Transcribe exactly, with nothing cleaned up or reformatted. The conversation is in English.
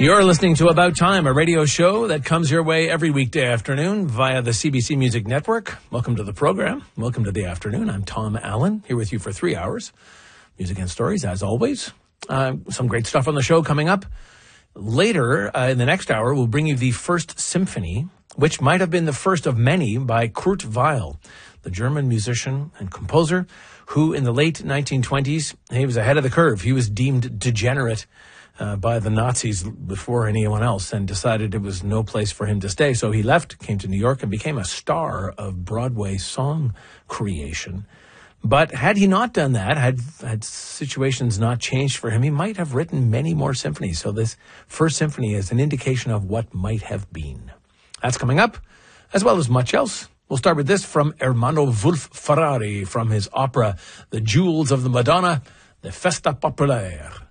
You're listening to About Time, a radio show that comes your way every weekday afternoon via the C B C Music Network. Welcome to the program. Welcome to the afternoon. I'm Tom Allen, here with you for three hours. Music and stories, as always. Uh, some great stuff on the show coming up. Later, uh, in the next hour, we'll bring you the First Symphony, which might have been the first of many by Kurt Weill, the German musician and composer who in the late nineteen twenties, he was ahead of the curve. He was deemed degenerate Uh, by the Nazis before anyone else and decided it was no place for him to stay. So he left, came to New York, and became a star of Broadway song creation. But had he not done that, had, had situations not changed for him, he might have written many more symphonies. So this First Symphony is an indication of what might have been. That's coming up, as well as much else. We'll start with this from Ermanno Wolf Ferrari from his opera, The Jewels of the Madonna, the Festa Popolare.